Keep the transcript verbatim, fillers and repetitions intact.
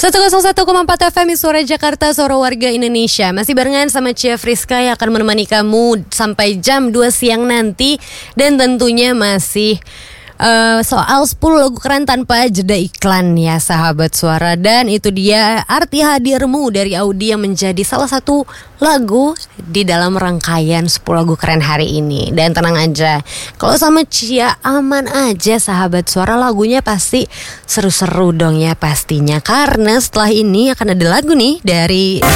seratus satu koma empat F M Suara Jakarta, Suara Warga Indonesia. Masih barengan sama Cia Friska yang akan menemani kamu sampai jam dua siang nanti. Dan tentunya masih Uh, soal sepuluh lagu keren tanpa jeda iklan ya sahabat suara. Dan itu dia Arti Hadirmu dari Audi yang menjadi salah satu lagu di dalam rangkaian sepuluh lagu keren hari ini. Dan tenang aja, kalau sama Cia aman aja sahabat suara, lagunya pasti seru-seru dong ya pastinya. Karena setelah ini akan ada lagu nih dari